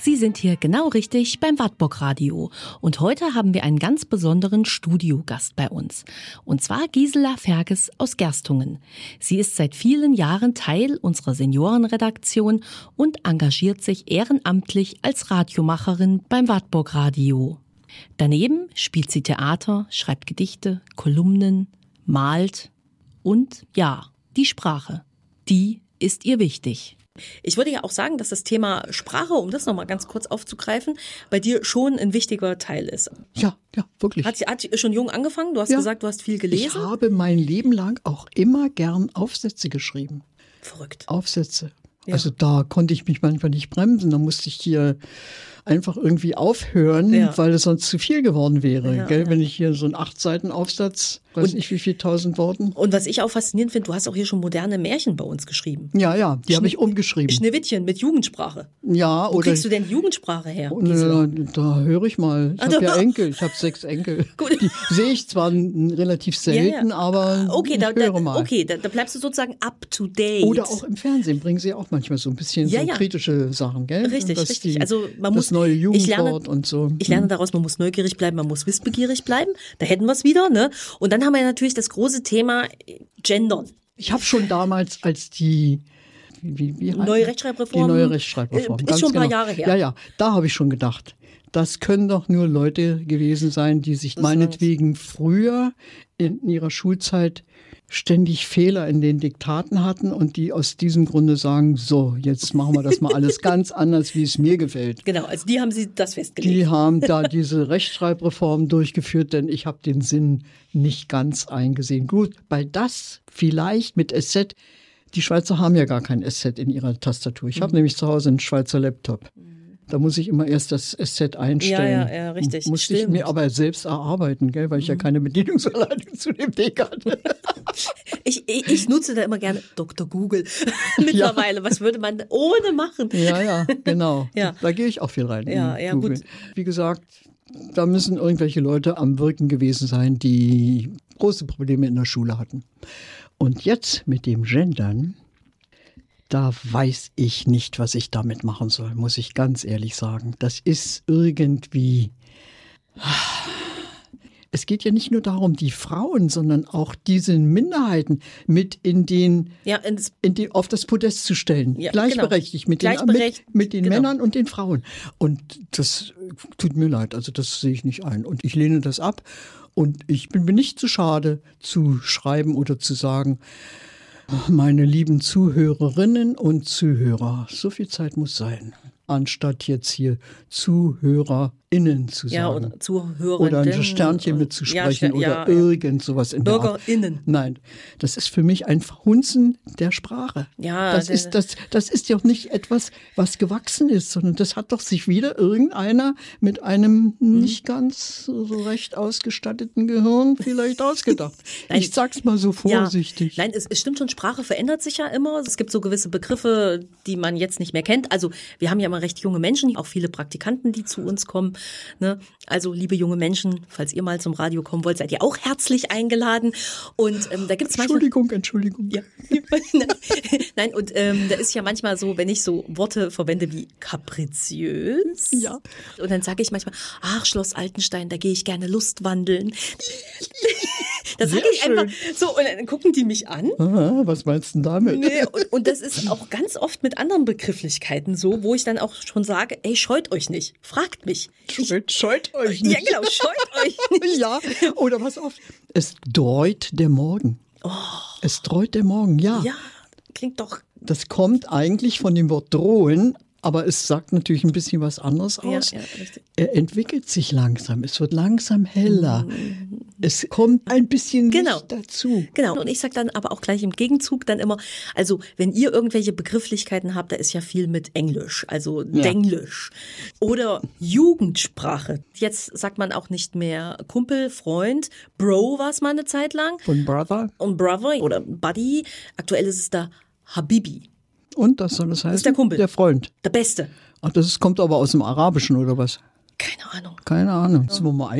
Sie sind hier genau richtig beim Wartburg Radio. Und heute haben wir einen ganz besonderen Studiogast bei uns. Und zwar Gisela Ferges aus Gerstungen. Sie ist seit vielen Jahren Teil unserer Seniorenredaktion und engagiert sich ehrenamtlich als Radiomacherin beim Wartburg Radio. Daneben spielt sie Theater, schreibt Gedichte, Kolumnen, malt und ja, die Sprache. Die ist ihr wichtig. Ich würde ja auch sagen, dass das Thema Sprache, um das nochmal ganz kurz aufzugreifen, bei dir schon ein wichtiger Teil ist. Ja, wirklich. Hat schon jung angefangen? Du hast gesagt, du hast viel gelesen. Ich habe mein Leben lang auch immer gern Aufsätze geschrieben. Verrückt. Aufsätze. Ja. Also da konnte ich mich manchmal nicht bremsen. Da musste ich hier einfach irgendwie aufhören, weil es sonst zu viel geworden wäre. Ja, gell? ja. Wenn ich hier so einen 8-Seiten-Aufsatz, weiß nicht wie viel 1000 Worten. Und was ich auch faszinierend finde, du hast auch hier schon moderne Märchen bei uns geschrieben. Ja, die habe ich umgeschrieben. Schneewittchen mit Jugendsprache. Ja, Wo kriegst du denn Jugendsprache her? Da höre ich mal. Ich habe ja Enkel, ich habe 6 Enkel. Gut. Die sehe ich zwar relativ selten, aber okay, ich höre mal. Okay, da bleibst du sozusagen up to date. Oder auch im Fernsehen bringen sie auch manchmal so ein bisschen so kritische Sachen, gell? Richtig. Also man muss das neue Jugendwort und so. Ich lerne daraus, man muss neugierig bleiben, man muss wissbegierig bleiben. Da hätten wir es wieder, ne? Und dann haben wir natürlich das große Thema Gendern. Ich habe schon damals, als die neue Rechtschreibreform. Die neue Rechtschreibreform. Ist schon ein paar Jahre her. Ja, da habe ich schon gedacht. Das können doch nur Leute gewesen sein, die sich meinetwegen früher in ihrer Schulzeit ständig Fehler in den Diktaten hatten und die aus diesem Grunde sagen, so, jetzt machen wir das mal alles ganz anders, wie es mir gefällt. Genau, also die haben sie das festgelegt. Die haben da diese Rechtschreibreform durchgeführt, denn ich habe den Sinn nicht ganz eingesehen. Gut, bei das vielleicht mit SZ, die Schweizer haben ja gar kein SZ in ihrer Tastatur. Ich habe nämlich zu Hause einen Schweizer Laptop. Da muss ich immer erst das SZ einstellen. Ja, richtig. Muss ich mir aber selbst erarbeiten, gell, weil ich ja keine Bedienungsanleitung zu dem Ding hatte. Ich nutze da immer gerne Dr. Google mittlerweile. Ja. Was würde man ohne machen? Ja, genau. Ja. Da gehe ich auch viel rein. Ja, gut. Wie gesagt, da müssen irgendwelche Leute am Wirken gewesen sein, die große Probleme in der Schule hatten. Und jetzt mit dem Gendern, da weiß ich nicht, was ich damit machen soll, muss ich ganz ehrlich sagen. Das ist irgendwie... Es geht ja nicht nur darum, die Frauen, sondern auch diese Minderheiten mit auf das Podest zu stellen. Ja, gleichberechtigt, genau. mit den Männern und den Frauen. Und das tut mir leid, also das sehe ich nicht ein. Und ich lehne das ab. Und ich bin mir nicht zu schade zu schreiben oder zu sagen, meine lieben Zuhörerinnen und Zuhörer, so viel Zeit muss sein, anstatt jetzt hier ZuhörerInnen zu sagen. Ja, oder Zuhörerinnen. Oder ein Sternchen mitzusprechen oder irgend sowas in der Art. BürgerInnen. Nein, das ist für mich ein Verhunzen der Sprache. Ja, das ist ja auch nicht etwas, was gewachsen ist, sondern das hat doch sich wieder irgendeiner mit einem nicht ganz so recht ausgestatteten Gehirn vielleicht ausgedacht. Nein, ich sag's mal so vorsichtig. Ja, nein, es stimmt schon, Sprache verändert sich ja immer. Es gibt so gewisse Begriffe, die man jetzt nicht mehr kennt. Also wir haben ja immer recht junge Menschen, auch viele Praktikanten, die zu uns kommen. Ne? Also liebe junge Menschen, falls ihr mal zum Radio kommen wollt, seid ihr auch herzlich eingeladen. Und da gibt's Entschuldigung. Ja. Nein, und da ist ja manchmal so, wenn ich so Worte verwende wie kapriziös. Ja. Und dann sage ich manchmal, ach, Schloss Altenstein, da gehe ich gerne Lustwandeln. Das sage ich einfach so und dann gucken die mich an. Aha, was meinst du denn damit? Nee, und das ist auch ganz oft mit anderen Begrifflichkeiten so, wo ich dann auch schon sage, ey, scheut euch nicht, fragt mich. Scheut euch nicht. Ja, genau, scheut euch nicht. Ja, oder was oft? Es dreut der Morgen. Oh. Es dreut der Morgen, ja. Ja, klingt doch. Das kommt eigentlich von dem Wort drohen, aber es sagt natürlich ein bisschen was anderes aus. Ja, richtig. Er entwickelt sich langsam, es wird langsam heller. Es kommt ein bisschen Licht dazu. Genau, und ich sage dann aber auch gleich im Gegenzug dann immer, also wenn ihr irgendwelche Begrifflichkeiten habt, da ist ja viel mit Englisch, also Denglisch oder Jugendsprache. Jetzt sagt man auch nicht mehr Kumpel, Freund, Bro war es mal eine Zeit lang. Und Brother. Und Brother oder Buddy. Aktuell ist es da Habibi. Und das soll das heißen? Das ist der Kumpel. Der Freund. Der Beste. Ach, das kommt aber aus dem Arabischen oder was? Keine Ahnung. Müssen wir mal